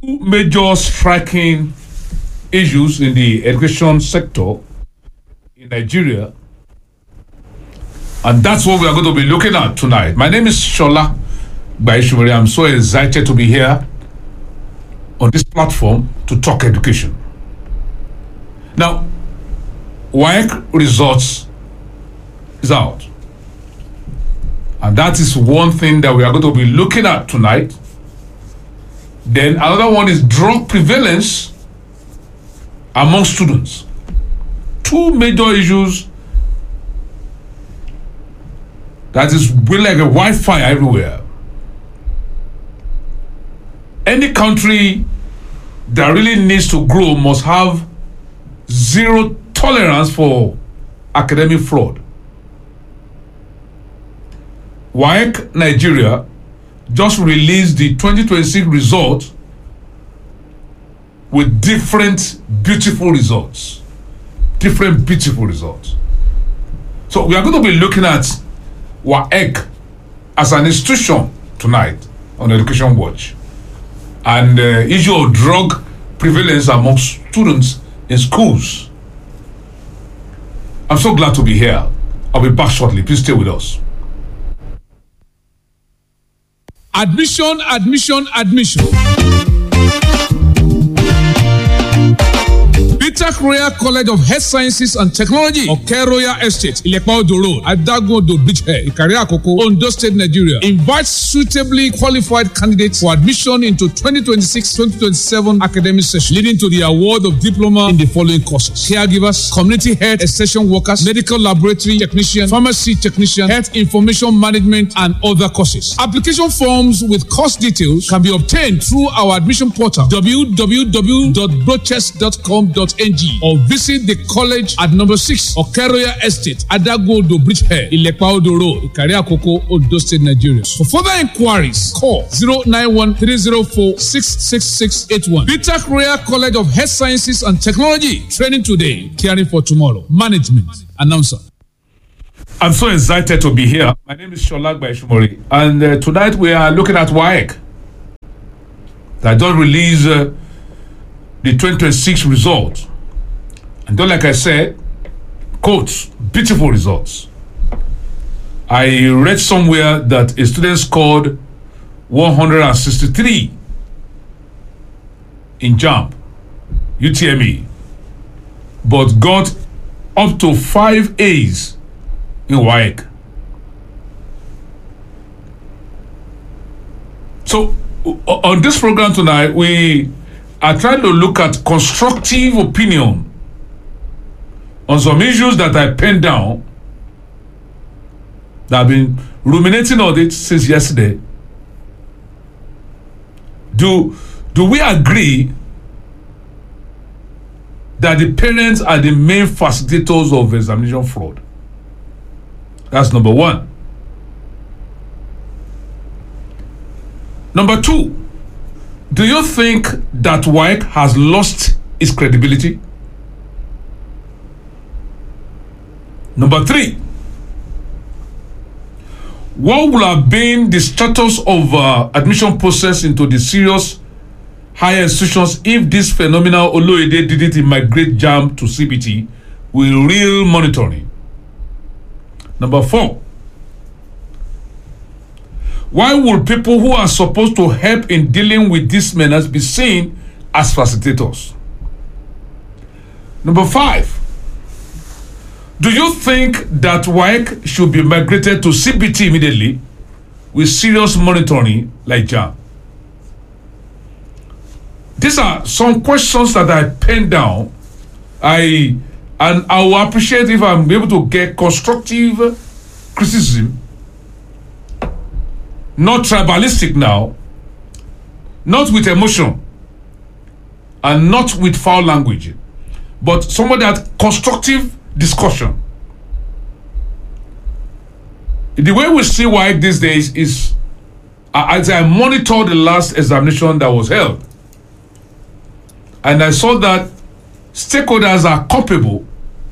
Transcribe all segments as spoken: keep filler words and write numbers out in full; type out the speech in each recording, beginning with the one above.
Major striking issues in the education sector in Nigeria, and that's what we are going to be looking at tonight. My name is Shola Baishumari. I'm so excited to be here on this platform to talk education. Now, W A E C results is out, and that is one thing that we are going to be looking at tonight. Then another one is drug prevalence among students. Two major issues that is really like a wildfire everywhere. Any country that really needs to grow must have zero tolerance for academic fraud. W A E C Nigeria just released the twenty twenty-six results with different beautiful results. Different beautiful results. So we are going to be looking at W A E C as an institution tonight on Education Watch, and the uh, issue of drug prevalence among students in schools. I'm so glad to be here. I'll be back shortly. Please stay with us. Admission, admission, admission. Peter Royal College of Health Sciences and Technology, Oke Royal Estate, Ilepa Odo Road, Adagodo Beachhead, Ikari Akoko, Ondo State, Nigeria, invites suitably qualified candidates for admission into twenty twenty-six twenty twenty-seven academic session, leading to the award of diploma in the following courses: caregivers, community health extension workers, medical laboratory technician, pharmacy technician, health information management, and other courses. Application forms with course details can be obtained through our admission portal w w w dot brochest dot com dot n g or visit the college at number six Oke Royal Estate, Adagodo Bridgehead, Ilepa Odo Road, Ikari Akoko, Ondo State, Nigeria. For further inquiries, call zero nine one three zero four six six six eight one. Peter Royal College of Health Sciences and Technology, training today, caring for tomorrow. Management announcer. I'm so excited to be here. My name is Shola Baishumari, and uh, tonight we are looking at W A E C that just released uh, the twenty twenty-six results. And then, like I said, quotes, beautiful results. I read somewhere that a student scored one hundred sixty-three in JAMB, U T M E, but got up to five A's in W A E C. So, on this program tonight, we are trying to look at constructive opinion on some issues that I penned down, that I've been ruminating on it since yesterday. Do, do we agree that the parents are the main facilitators of examination fraud? That's number one. Number two, do you think that W A E C has lost its credibility? Number three, what would have been the status of uh, admission process into the serious higher institutions if this phenomenal Oloyede did it in migrate JAMB to C B T with real monitoring? Number four, why would people who are supposed to help in dealing with these menace be seen as facilitators? Number five, do you think that W A E C should be migrated to C B T immediately with serious monitoring like JAMB? These are some questions that I penned down. I and I will appreciate if I'm able to get constructive criticism, not tribalistic now, not with emotion, and not with foul language, but somebody that constructive discussion. The way we see W A E C these days is, as I monitored the last examination that was held, and I saw that stakeholders are culpable.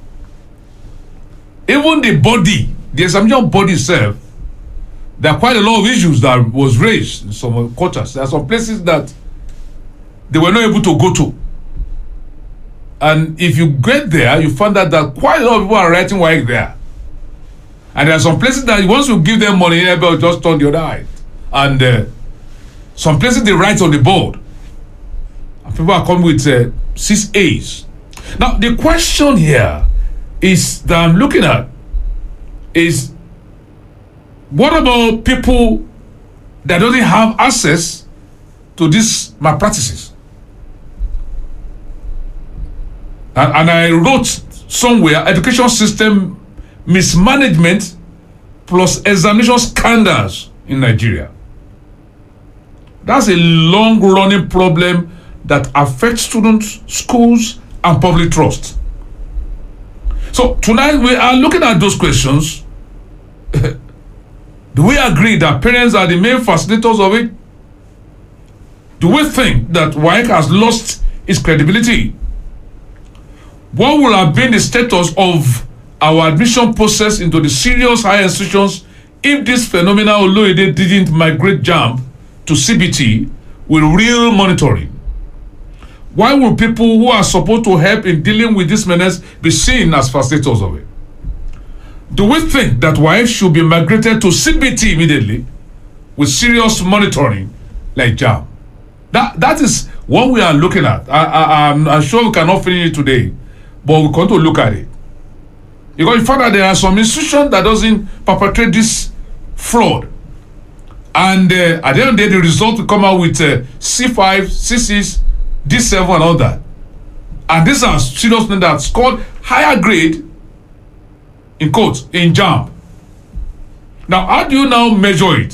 Even the body, the examination body itself, there are quite a lot of issues that was raised in some quarters. There are some places that they were not able to go to. And if you get there, you find out that quite a lot of people are writing WAEC there. And there are some places that once you give them money, everybody will just turn the other eye. And uh, some places they write on the board. And people are coming with uh, six A's. Now, the question here is that I'm looking at is, what about people that don't have access to these malpractices? And, and I wrote somewhere, education system mismanagement plus examination scandals in Nigeria. That's a long-running problem that affects students, schools, and public trust. So tonight we are looking at those questions. Do we agree that parents are the main facilitators of it? Do we think that WAEC has lost its credibility? What would have been the status of our admission process into the serious higher institutions if this phenomenon, although it didn't migrate JAMB to C B T with real monitoring? Why will people who are supposed to help in dealing with this menace be seen as facilitators of it? Do we think that WAEC should be migrated to C B T immediately with serious monitoring like JAMB? That, that is what we are looking at. I, I, I'm, I'm sure we cannot finish it today, but we're going to look at it. Because you find that there are some institutions that doesn't perpetrate this fraud. And uh, at the end of the day, the result will come out with uh, C five, C six, D seven and all that. And these are serious things that scored higher grade, in quotes, in JAMB. Now, how do you now measure it?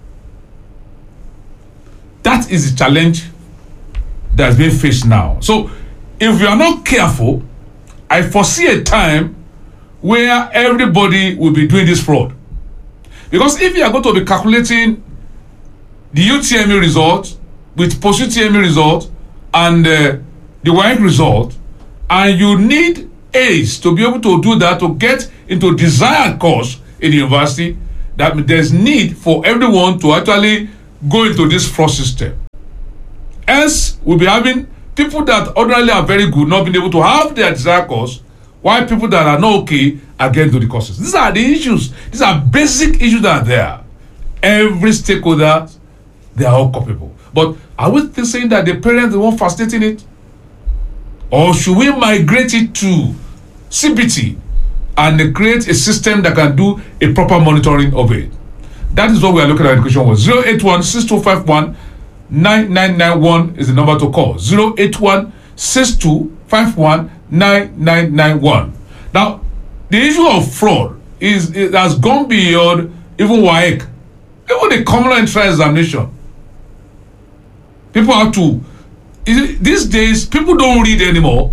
That is the challenge that's being faced now. So, if you are not careful, I foresee a time where everybody will be doing this fraud. Because if you are going to be calculating the U T M E result with post-U T M E result and uh, the WAEC result, and you need A's to be able to do that, to get into desired course in the university, that means there's need for everyone to actually go into this fraud system. Else, we'll be having people that ordinarily are very good not being able to have their desired course, while people that are not okay are getting to the courses. These are the issues. These are basic issues that are there. Every stakeholder, they are all culpable. But are we saying that the parents are the one facilitating it? Or should we migrate it to C B T and create a system that can do a proper monitoring of it? That is what we are looking at. Education was zero eight one six two five one nine nine nine one is the number to call. zero eight one six two five one nine nine nine one. Now, the issue of fraud is it has gone beyond even WAEC, even the common entrance examination. People have to. These days, people don't read anymore.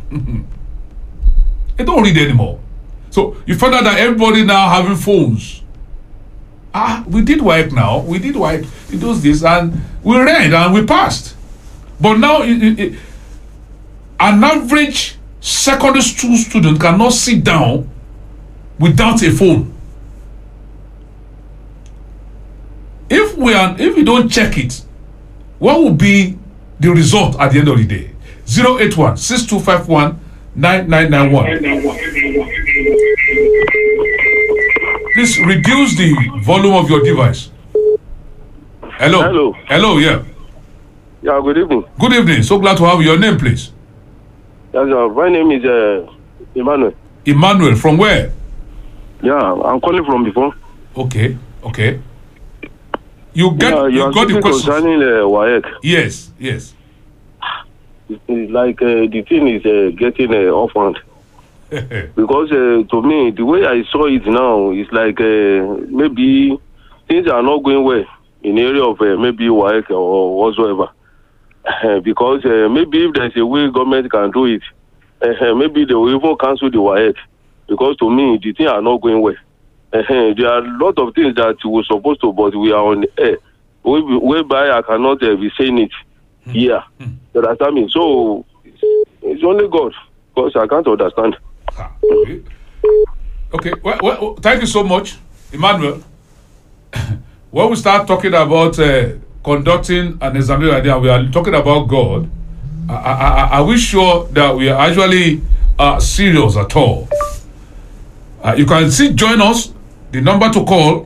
They don't read anymore. So you find out that everybody now having phones. Ah, we did WAEC now. We did WAEC in those days, and we read and we passed. But now, it, it, it, an average secondary school student cannot sit down without a phone. If we are, if we don't check it, what will be the result at the end of the day? zero eight one six two five one nine nine nine one. Please reduce the volume of your device. Hello. Hello. Hello, yeah. Yeah, good evening. Good evening. So glad to have you. Your name, please. Yes, uh, my name is uh, Emmanuel. Emmanuel, from where? Yeah, I'm calling from before. Okay, okay. You get yeah, you, you are got the question concerning uh, WAEC. Yes, yes. It's like uh, the thing is uh, getting uh, off hand. Because uh, to me, the way I saw it now is like uh, maybe things are not going well in the area of uh, maybe WAEC or whatsoever. Uh, because uh, maybe if there's a way government can do it, uh, maybe they will even cancel the WAEC. Because to me, the things are not going well. Uh, there are a lot of things that we're supposed to, but we are on the air, whereby I cannot uh, be saying it mm. here. Mm. You understand me? So it's, it's only God, because I can't understand. Ah, okay. Okay. Well, well, thank you so much, Emmanuel. When we start talking about uh, conducting an examination and we are talking about God, I, I, are we sure that we are actually uh, serious at all? Uh, you can still join us. The number to call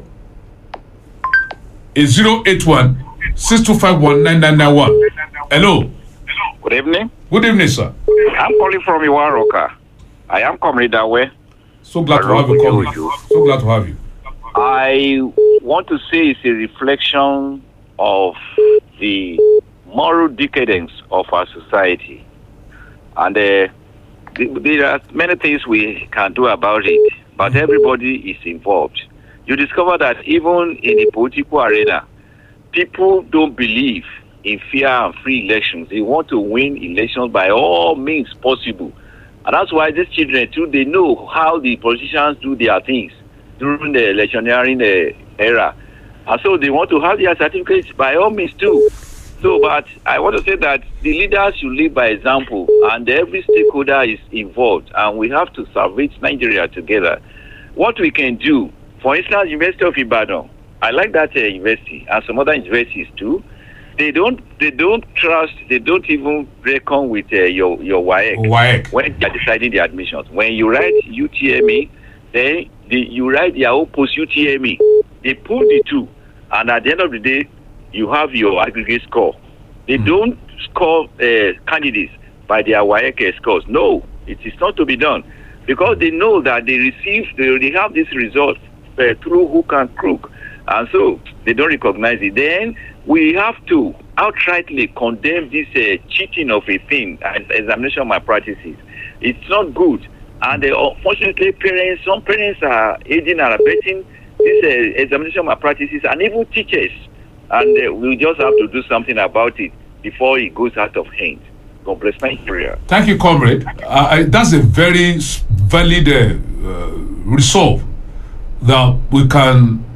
is zero eight one, six two five one, nine nine nine one. Hello. Good evening. Good evening, sir. I'm calling from Iwaroka. I am Comrade Dawe. So glad to have you, Comrade. So glad to have you. I want to say it's a reflection of the moral decadence of our society. And uh, there are many things we can do about it, but everybody is involved. You discover that even in the political arena, people don't believe in fair and free elections. They want to win elections by all means possible. And that's why these children, too, they know how the politicians do their things during the electioneering uh, era. And so they want to have their certificates by all means, too. So, but I want to say that the leaders should lead by example, and every stakeholder is involved, and we have to salvage Nigeria together. What we can do, for instance, University of Ibadan, I like that uh, university, and some other universities, too. They don't. They don't trust. They don't even reckon with uh, your your W A E C, W A E C when they are deciding the admissions. When you write U T M E, then the, you write their own post U T M E. They pull the two, and at the end of the day, you have your aggregate score. They mm. don't score uh, candidates by their W A E C scores. No, it is not to be done, because they know that they receive. They already have this result uh, through hook and crook, and so they don't recognize it. Then we have to outrightly condemn this uh, cheating of a thing and examination malpractices. It's not good. And uh, unfortunately, parents, some parents are aiding and abetting these uh, examination malpractices, and even teachers. And uh, we just have to do something about it before it goes out of hand. God bless Nigeria. Thank you, comrade. Uh, I, that's a very valid uh, resolve that we can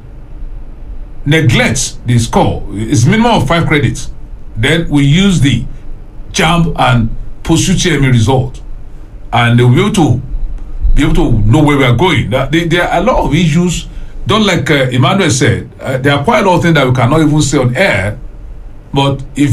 neglect the score. It's minimum of five credits. Then we use the JAMB and post-U T M E result, and we'll be able to be able to know where we are going. There, there are a lot of issues. Don't like uh, Emmanuel said. Uh, there are quite a lot of things that we cannot even say on air. But if